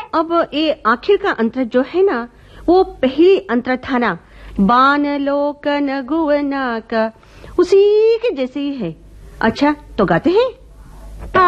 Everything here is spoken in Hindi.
अब ये आखिर का अंतर जो है ना, वो पहली अंतर था ना, बान लोकन गुवना का, उसी के जैसे ही है। अच्छा, तो गाते हैं।